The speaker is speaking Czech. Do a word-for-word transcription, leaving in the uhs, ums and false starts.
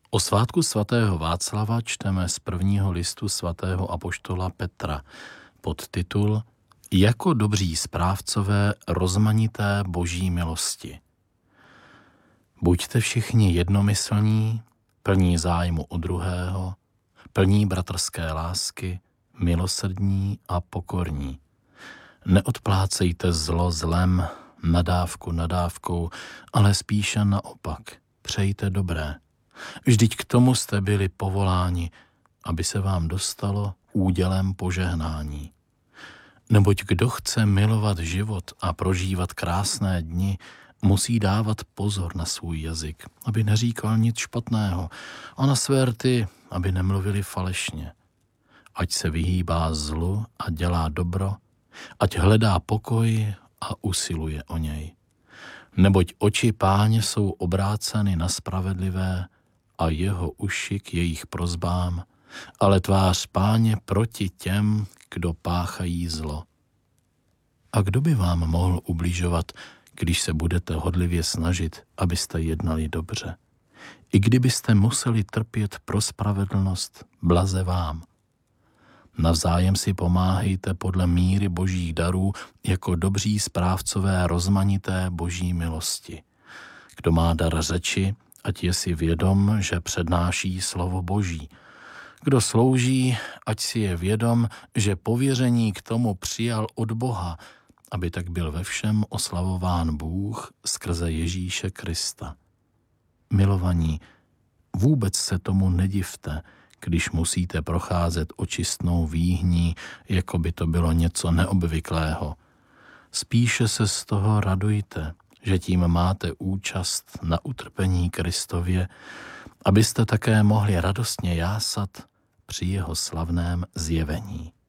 O svátku svatého Václava čteme z prvního listu svatého apoštola Petra pod titul Jako dobří správcové rozmanité boží milosti. Buďte všichni jednomyslní, plní zájmu o druhého, plní bratrské lásky, milosrdní a pokorní. Neodplácejte zlo zlem, nadávku nadávkou, ale spíše naopak, přejte dobré. Vždyť k tomu jste byli povoláni, aby se vám dostalo údělem požehnání. Neboť kdo chce milovat život a prožívat krásné dny, musí dávat pozor na svůj jazyk, aby neříkal nic špatného, a na své rty, aby nemluvili falešně. Ať se vyhýbá zlu a dělá dobro, ať hledá pokoj a usiluje o něj. Neboť oči Páně jsou obráceny na spravedlivé a jeho uši k jejich prosbám, ale tvář Páně proti těm, kdo páchají zlo. A kdo by vám mohl ubližovat, když se budete hodlivě snažit, abyste jednali dobře? I kdybyste museli trpět pro spravedlnost, blaze vám. Navzájem si pomáhejte podle míry božích darů jako dobří správcové rozmanité boží milosti. Kdo má dar řeči, ať je si vědom, že přednáší slovo boží. Kdo slouží, ať si je vědom, že pověření k tomu přijal od Boha, aby tak byl ve všem oslavován Bůh skrze Ježíše Krista. Milovaní, vůbec se tomu nedivte, když musíte procházet očistnou výhní, jako by to bylo něco neobvyklého. Spíše se z toho radujte, že tím máte účast na utrpení Kristově, abyste také mohli radostně jásat při jeho slavném zjevení.